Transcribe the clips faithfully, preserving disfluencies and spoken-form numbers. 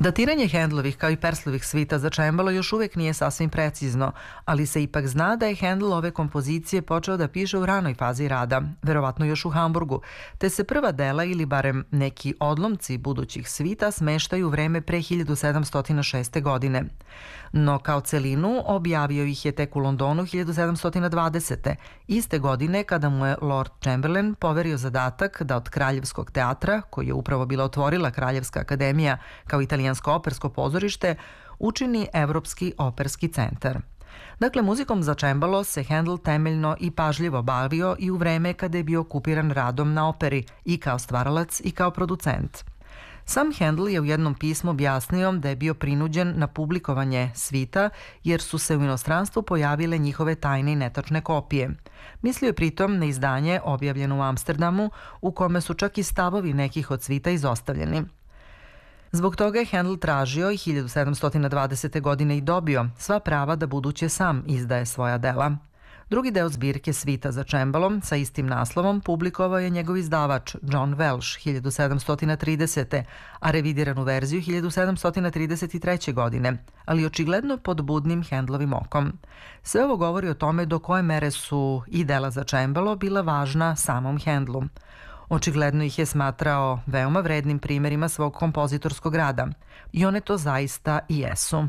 Datiranje Handlovih kao i Perslovih svita za čembalo još uvijek nije sasvim precizno, ali se ipak zna da je Handel ove kompozicije počeo da piše u ranoj fazi rada, verovatno još u Hamburgu, te se prva dela ili barem neki odlomci budućih svita smeštaju u vreme pre hiljadu sedamsto šeste. godine. No kao celinu objavio ih je tek u Londonu hiljadu sedamsto dvadesete. iste godine kada mu je Lord Chamberlain poverio zadatak da od Kraljevskog teatra, koji je upravo bila otvorila Kraljevska akademija kao italijansko opersko pozorište, učini Evropski operski centar. Dakle, muzikom za čembalo se Handel temeljno i pažljivo bavio i u vreme kada je bio okupiran radom na operi i kao stvaralac i kao producent. Sam Handel je u jednom pismu objasnio da je bio prinuđen na publikovanje svita jer su se u inostranstvu pojavile njihove tajne i netačne kopije. Mislio je pritom na izdanje objavljeno u Amsterdamu u kome su čak i stavovi nekih od svita izostavljeni. Zbog toga je Handel tražio i hiljadu sedamsto dvadesete. godine i dobio sva prava da buduće sam izdaje svoja dela. Drugi deo zbirke svita za čembalo sa istim naslovom publikovao je njegov izdavač John Welsh hiljadu sedamsto tridesete. a revidiranu verziju hiljadu sedamsto trideset treće. godine, ali očigledno pod budnim Handelovim okom. Sve ovo govori o tome do koje mere su i dela za čembalo bila važna samom Handelu. Očigledno ih je smatrao veoma vrednim primjerima svog kompozitorskog rada i one to zaista i jesu.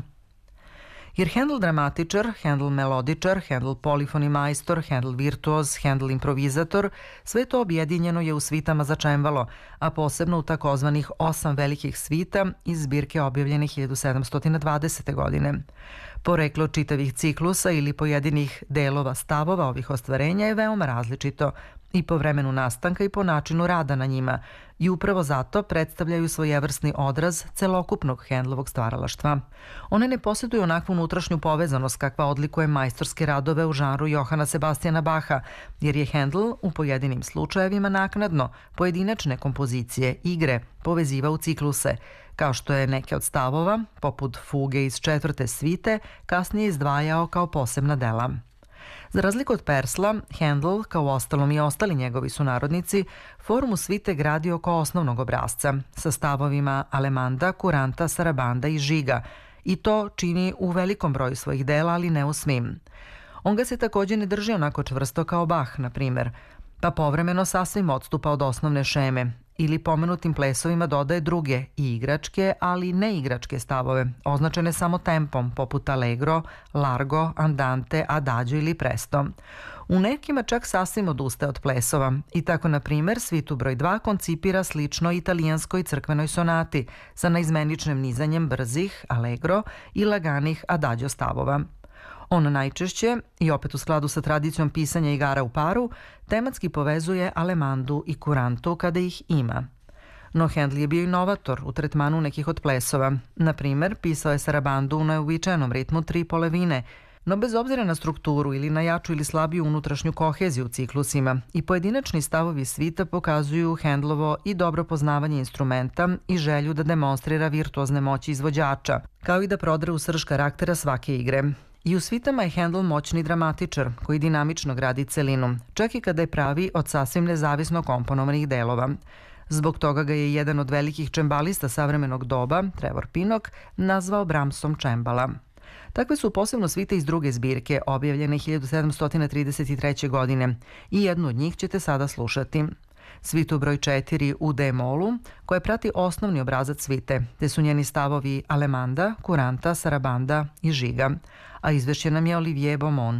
Jer Handel dramatičar, Handel melodičar, Handel polifoni majstor, Handel virtuoz, Handel improvizator, sve to objedinjeno je u svitama za čembalo, a posebno u takozvanih osam velikih svita iz zbirke objavljene hiljadu sedamsto dvadesete. godine. Poreklo čitavih ciklusa ili pojedinih delova stavova ovih ostvarenja je veoma različito i po vremenu nastanka i po načinu rada na njima i upravo zato predstavljaju svojevrsni odraz celokupnog Handelovog stvaralaštva. One ne posjeduju onakvu unutrašnju povezanost kakva odlikuje majstorske radove u žanru Johana Sebastijana Baha, jer je Handel u pojedinim slučajevima naknadno pojedinačne kompozicije, igre, povezivao u cikluse, kao što je neke od stavova, poput fuge iz četvrte svite, kasnije izdvajao kao posebna dela. Za razliku od Persla, Handel, kao uostalom i ostali njegovi sunarodnici, formu svite gradi oko osnovnog obrazca, sa stavovima alemanda, kuranta, sarabanda i žiga, i to čini u velikom broju svojih dela, ali ne u svim. On ga se također ne drži onako čvrsto kao Bach, na primjer, pa povremeno sasvim odstupa od osnovne šeme, ili pomenutim plesovima dodaje druge i igračke, ali ne igračke stavove, označene samo tempom, poput allegro, largo, andante, adagio ili presto. U nekima čak sasvim odustaje od plesova i tako, na primjer, svitu broj dva koncipira slično italijanskoj crkvenoj sonati sa naizmeničnim nizanjem brzih, allegro i laganih adagio stavova. On najčešće, i opet u skladu sa tradicijom pisanja igara u paru, tematski povezuje alemandu i kurantu kada ih ima. No Handel je bio inovator u tretmanu nekih od plesova. Na primjer, pisao je sarabandu u neuobičajenom ritmu tri polovine, no bez obzira na strukturu ili na jaču ili slabiju unutrašnju koheziju u ciklusima, i pojedinačni stavovi svita pokazuju Handelovo i dobro poznavanje instrumenta i želju da demonstrira virtuozne moći izvođača, kao i da prodre u srž karaktera svake igre. I u svitama je Handel moćni dramatičar koji dinamično gradi celinu, čak i kada je pravi od sasvim nezavisno komponovanih delova. Zbog toga ga je jedan od velikih čembalista savremenog doba, Trevor Pinnock, nazvao Brahmsom čembala. Takve su posebno svite iz druge zbirke, objavljene hiljadu sedamsto trideset treće. godine, i jednu od njih ćete sada slušati. Svitu broj četiri u D-molu, koje prati osnovni obrazac svite, te su njeni stavovi alemanda, kuranta, sarabanda i žiga, a izvešće nam je Olivier Beaumont.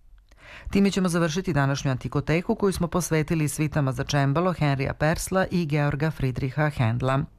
Time ćemo završiti današnju antikoteku koju smo posvetili svitama za čembalo Henrya Persla i Georga Friedricha Handela.